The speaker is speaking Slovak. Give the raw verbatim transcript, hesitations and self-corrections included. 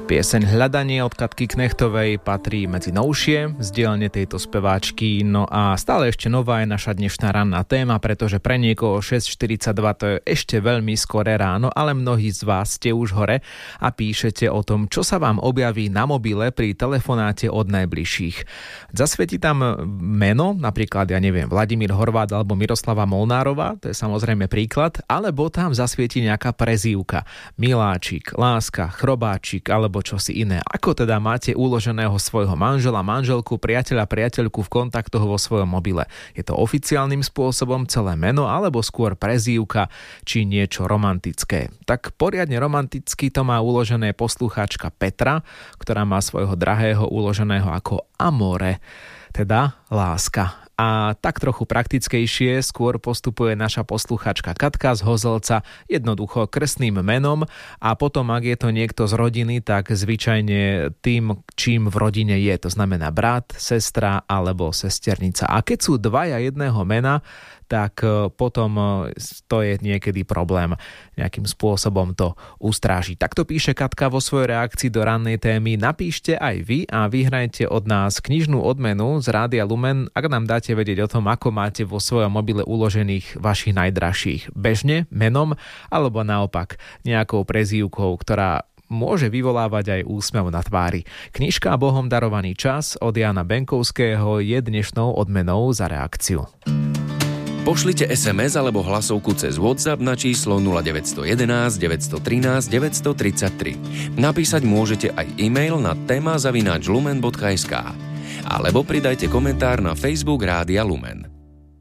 Pieseň Hľadanie od Katky Knechtovej patrí medzi novšie z dielne tejto speváčky, no a stále ešte nová je naša dnešná ranná téma, pretože pre niekoho šesť štyridsaťdva to je ešte veľmi skoré ráno, ale mnohí z vás ste už hore a píšete o tom, čo sa vám objaví na mobile pri telefonáte od najbližších. Zasvieti tam meno, napríklad, ja neviem, Vladimír Horváth alebo Miroslava Molnárová, to je samozrejme príklad, alebo tam zasvieti nejaká prezývka, Miláčik, Láska, Chrobáčik alebo čosi iné. Ako teda máte uloženého svojho manžela, manželku, priateľa, priateľku v kontaktoch vo svojom mobile? Je to oficiálnym spôsobom celé meno alebo skôr prezývka či niečo romantické? Tak poriadne romanticky to má uložené poslucháčka Petra, ktorá má svojho drahého uloženého ako Amore, teda láska. A tak trochu praktickejšie skôr postupuje naša posluchačka Katka z Hozelca jednoducho krstným menom a potom, ak je to niekto z rodiny, tak zvyčajne tým, čím v rodine je. To znamená brat, sestra alebo sesternica. A keď sú dvaja jedného mena, tak potom to je niekedy problém. Nejakým spôsobom to ustráži. Takto píše Katka vo svojej reakcii do rannej témy. Napíšte aj vy a vyhrajte od nás knižnú odmenu z Rádia Lumen, ak nám dáte vedieť o tom, ako máte vo svojom mobile uložených vašich najdražších. Bežne, menom, alebo naopak nejakou prezývkou, ktorá môže vyvolávať aj úsmev na tvári. Knižka Bohom darovaný čas od Jana Benkovského je dnešnou odmenou za reakciu. Pošlite es em es alebo hlasovku cez WhatsApp na číslo nula deväť jedna jedna, deväť jedna tri, deväť tri tri. Napísať môžete aj e-mail na téma zavináč lumen bodka es ká alebo pridajte komentár na Facebook Rádia Lumen.